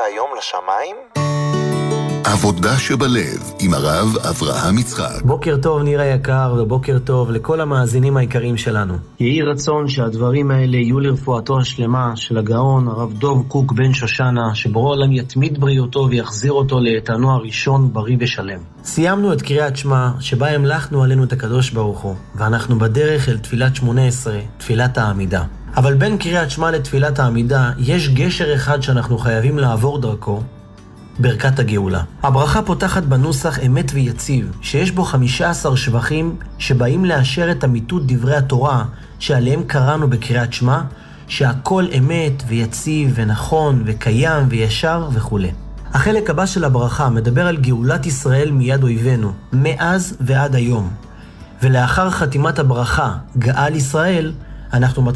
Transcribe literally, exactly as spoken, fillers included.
היום לשמיים? עבודה שבלב עם הרב אברהם יצחק. בוקר טוב ניר היקר, ובוקר טוב לכל המאזינים העיקריים שלנו. יהי רצון שהדברים האלה יהיו לרפואתו השלמה של הגאון הרב דוב קוק בן שושנה, שבורא עולם יתמיד בריאותו ויחזיר אותו לאיתנו הראשון בריא ושלם. סיימנו את קריאת שמע שבה המלכנו עלינו את הקדוש ברוך הוא, ואנחנו בדרך אל תפילת שמונה עשרה, תפילת העמידה. אבל בין קריאת שמע לתפילת העמידה יש גשר אחד שאנחנו חייבים לעבור דרכו, ברכת הגאולה. הברכה פותחת בנוסח אמת ויציב, שיש בו חמישה עשר שבחים שבאים לאשר את אמיתות דברי התורה שעליהם קראנו בקריאת שמע, שהכל אמת ויציב ונכון וקיים וישר וכו'. החלק הבא של הברכה מדבר על גאולת ישראל מיד אויבינו, מאז ועד היום. ולאחר חתימת הברכה, גאל ישראל, אנחנו מתחילים